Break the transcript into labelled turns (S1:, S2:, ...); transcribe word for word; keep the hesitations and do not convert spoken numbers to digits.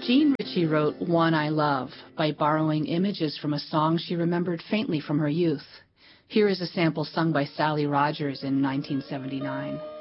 S1: Jean Ritchie wrote One I Love by borrowing images from a song she remembered faintly from her youth. Here is a sample sung by Sally Rogers in nineteen seventy-nine.